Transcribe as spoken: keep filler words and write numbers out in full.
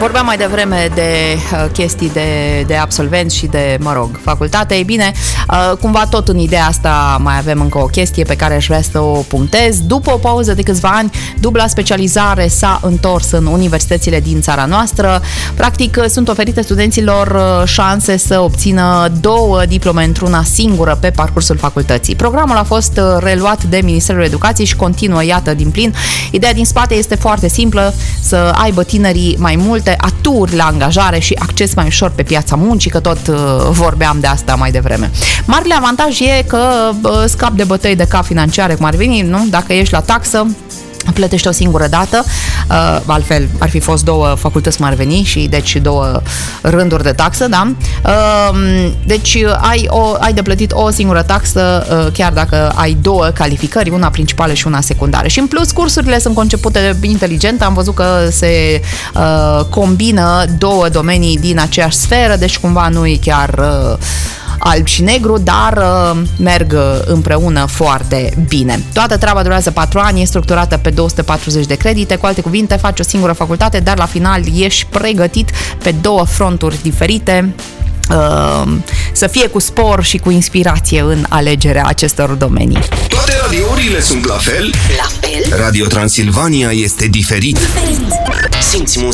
Vorbeam mai devreme de uh, chestii de, de absolvenți și de, mă rog, facultate. Ei bine, uh, cumva tot în ideea asta mai avem încă o chestie pe care aș vrea să o punctez. După o pauză de câțiva ani, dubla specializare s-a întors în universitățile din țara noastră. Practic, sunt oferite studenților șanse să obțină două diplome într-una singură pe parcursul facultății. Programul a fost reluat de Ministerul Educației și continuă, iată, din plin. Ideea din spate este foarte simplă, să aibă tinerii mai multe aturi la angajare și acces mai ușor pe piața muncii, că tot uh, vorbeam de asta mai devreme. Marele avantaj e că uh, scap de bătăi de cap financiare, cum ar veni, nu? Dacă ești la taxă, plătești o singură dată, uh, altfel ar fi fost două facultăți cum ar veni și deci două rânduri de taxă, da? Uh, deci ai, o, ai de plătit o singură taxă uh, chiar dacă ai două calificări, una principală și una secundară. Și în plus, cursurile sunt concepute inteligent, am văzut că se uh, combină două domenii din aceeași sferă, deci cumva nu e chiar uh, alb și negru, dar uh, merg împreună foarte bine. Toată treaba durează patru ani, e structurată pe două sute patruzeci de credite, cu alte cuvinte, faci o singură facultate, dar la final ești pregătit pe două fronturi diferite, uh, să fie cu spor și cu inspirație în alegerea acestor domenii. Toate radiourile sunt la fel? La fel? Radio Transilvania este diferit. Diferit. Simți muzica